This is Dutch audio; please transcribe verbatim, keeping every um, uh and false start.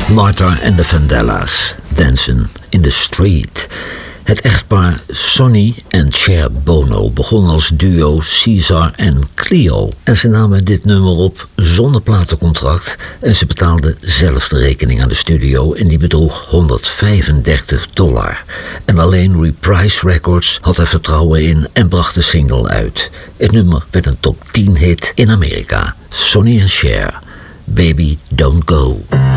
Martha en de Vandellas, Dancing in the Street. Het echtpaar Sonny en Cher Bono begon als duo Caesar en Cleo. En ze namen dit nummer op zonder platencontract en ze betaalden zelf de rekening aan de studio en die bedroeg honderdvijfendertig dollar. En alleen Reprise Records had er vertrouwen in en bracht de single uit. Het nummer werd een top tien hit in Amerika. Sonny en Cher, Baby Don't Go.